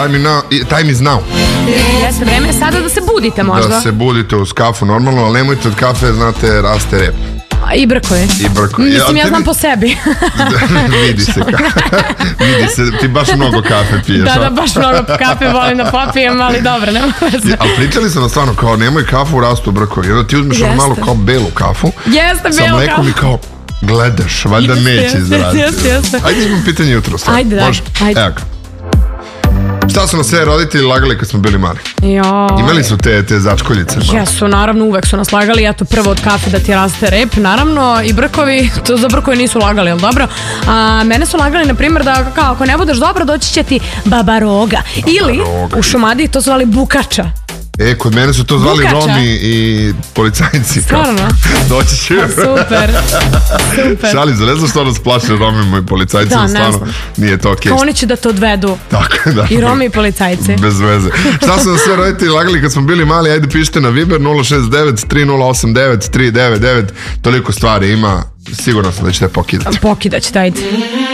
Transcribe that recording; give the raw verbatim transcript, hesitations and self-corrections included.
time, now, time is now. Jeste, vreme je sada da se budite možda. Da se budite uz kafu normalno, ali nemojte od kafe, znate, raste rep. I brkovi. I brkovi. Mislim, ja znam po sebi. Vidi se, vidi se, ti baš mnogo kafe piješ. Da, da, baš mnogo kafe volim da popijem, ali dobro, nema veze. Ali pričali smo stvarno kao nemoj kafu, rastu brkovi. Jer da ti uzmeš ono malo kao belu kafu. Jeste, belu kafu. Sa mlekom i kao gledaš, valjda neće izraditi. Jeste, jeste. Ajde, imam pitanje jutro. Ajde, da. Ajde. Evo. Šta su nas sve roditelji lagali kad smo bili mali? Jo. Imali su te, te začkoljice? Jesu, naravno, uvek su nas lagali. Eto, prvo od kafe da ti raste rep, naravno, i brkovi, to za brkovi nisu lagali, jel dobro? A mene su lagali, na primjer, da kao, ako ne budeš dobro, doći će ti baba roga. Ili, roga. U Šumadiji to zvali bukača. E, kod mene su to zvali Bukača. Romi i policajci. Stvarno? Doći će. Super, super. Šalim se, ne znam što nas plaše Romima i policajcima, da, stvarno nije to okej. Kao oni će da te odvedu. Tako, da. I Romi i policajci. Bez veze. Šta su nas sve roditelji lagali kad smo bili mali? Ajde pišite na Viber nula šest devet tri nula osam devet tri devet devet. Toliko stvari ima, sigurno sam da ćete pokidati. Pokidat ćete, ajde.